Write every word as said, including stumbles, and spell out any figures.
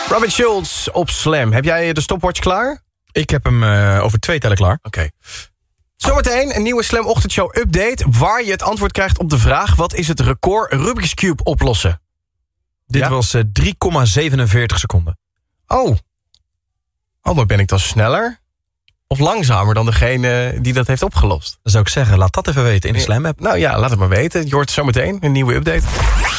Robin Schulz op Slam. Heb jij de stopwatch klaar? Ik heb hem uh, over twee tellen klaar. Oké. Okay. Zometeen een nieuwe Slam Ochtendshow update... waar je het antwoord krijgt op de vraag... wat is het record Rubik's Cube oplossen? Dit ja? was uh, drie komma zevenenveertig seconden. Oh. Oh, maar ben ik dan sneller? Of langzamer dan degene die dat heeft opgelost? Dan zou ik zeggen, laat dat even weten in de Slam app. Nou ja, laat het maar weten. Je hoort zometeen een nieuwe update.